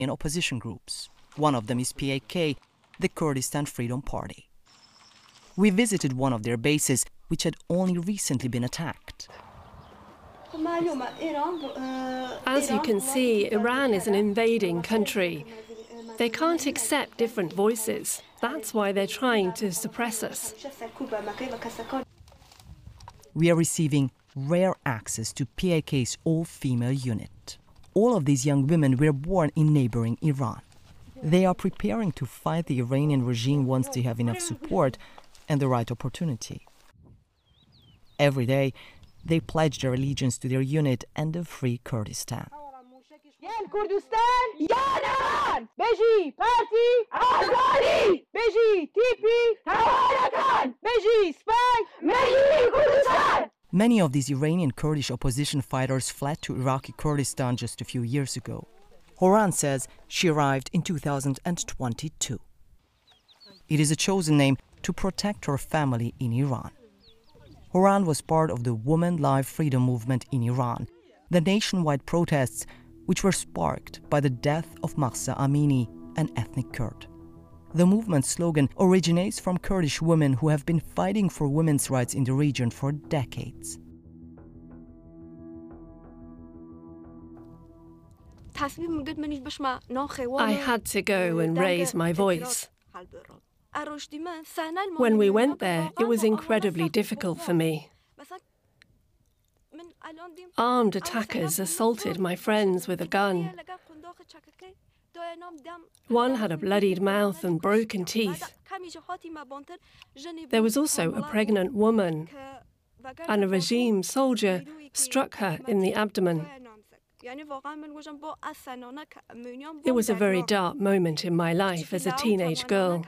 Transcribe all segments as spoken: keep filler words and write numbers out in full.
opposition groups. One of them is P K K, the Kurdistan Freedom Party. We visited one of their bases, which had only recently been attacked. As you can see, Iran is an invading country. They can't accept different voices. That's why they're trying to suppress us. We are receiving rare access to P K K's all-female unit. All of these young women were born in neighboring Iran. They are preparing to fight the Iranian regime once they have enough support and the right opportunity. Every day, they pledge their allegiance to their unit and the free Kurdistan. Many of these Iranian Kurdish opposition fighters fled to Iraqi Kurdistan just a few years ago. Horan says she arrived in two thousand twenty-two. It is a chosen name to protect her family in Iran. Horan was part of the Women Live Freedom movement in Iran, the nationwide protests which were sparked by the death of Mahsa Amini, an ethnic Kurd. The movement's slogan originates from Kurdish women who have been fighting for women's rights in the region for decades. I had to go and raise my voice. When we went there, it was incredibly difficult for me. Armed attackers assaulted my friends with a gun. One had a bloodied mouth and broken teeth. There was also a pregnant woman, and a regime soldier struck her in the abdomen. It was a very dark moment in my life as a teenage girl.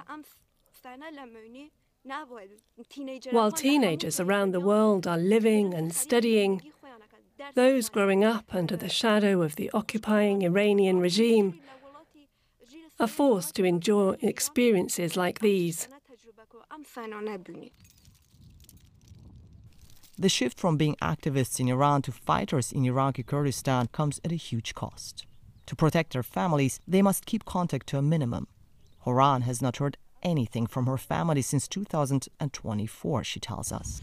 While teenagers around the world are living and studying, those growing up under the shadow of the occupying Iranian regime are forced to endure experiences like these. The shift from being activists in Iran to fighters in Iraqi Kurdistan comes at a huge cost. To protect their families, they must keep contact to a minimum. Horan has not heard anything from her family since two thousand twenty-four, she tells us.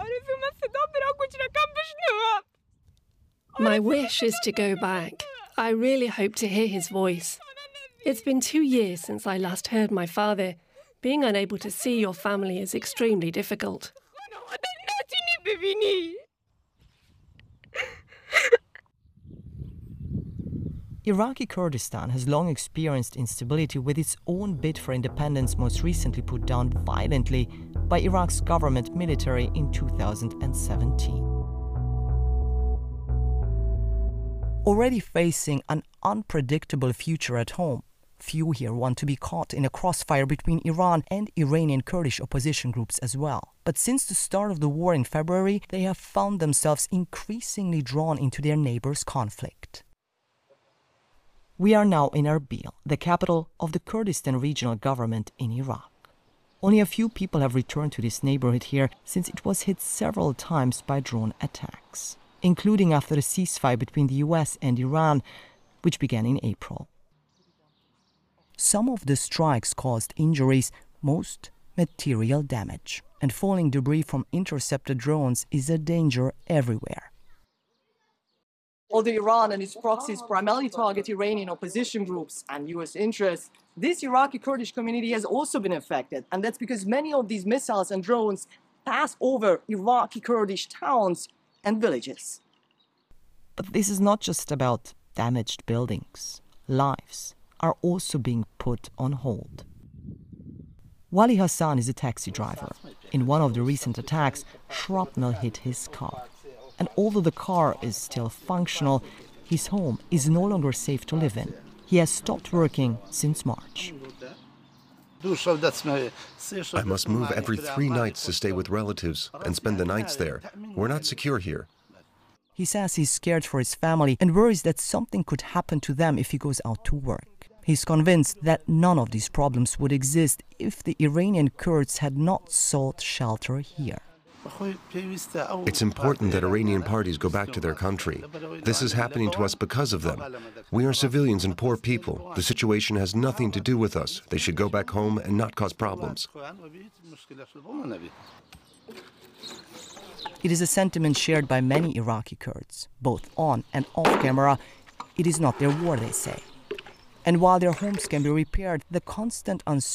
My wish is to go back. I really hope to hear his voice. It's been two years since I last heard my father. Being unable to see your family is extremely difficult. Iraqi Kurdistan has long experienced instability, with its own bid for independence most recently put down violently by Iraq's government military in two thousand seventeen. Already facing an unpredictable future at home, few here want to be caught in a crossfire between Iran and Iranian Kurdish opposition groups as well. But since the start of the war in February, they have found themselves increasingly drawn into their neighbors' conflict. We are now in Erbil, the capital of the Kurdistan regional government in Iraq. Only a few people have returned to this neighborhood here since it was hit several times by drone attacks, including after a ceasefire between the U S and Iran, which began in April. Some of the strikes caused injuries, most material damage, and falling debris from intercepted drones is a danger everywhere. Although Iran and its proxies primarily target Iranian opposition groups and U S interests, this Iraqi Kurdish community has also been affected, and that's because many of these missiles and drones pass over Iraqi Kurdish towns and villages. But this is not just about damaged buildings. Lives are also being put on hold. Wali Hassan is a taxi driver. In one of the recent attacks, shrapnel hit his car. And although the car is still functional, his home is no longer safe to live in. He has stopped working since March. I must move every three nights to stay with relatives and spend the nights there. We're not secure here. He says he's scared for his family and worries that something could happen to them if he goes out to work. He's convinced that none of these problems would exist if the Iranian Kurds had not sought shelter here. It's important that Iranian parties go back to their country. This is happening to us because of them. We are civilians and poor people. The situation has nothing to do with us. They should go back home and not cause problems. It is a sentiment shared by many Iraqi Kurds, both on and off camera. It is not their war, they say. And while their homes can be repaired, the constant uncertainty